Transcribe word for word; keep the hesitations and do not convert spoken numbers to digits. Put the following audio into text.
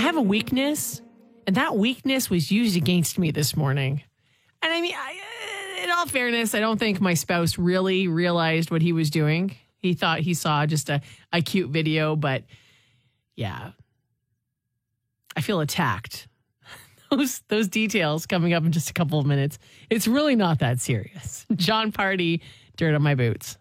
have a weakness, and that weakness was used against me this morning. And I mean, I, in all fairness, I don't think my spouse really realized what he was doing. He thought he saw just a, a cute video, but yeah, I feel attacked. Those those details coming up in just a couple of minutes. It's really not that serious. John Party, Dirt on My Boots.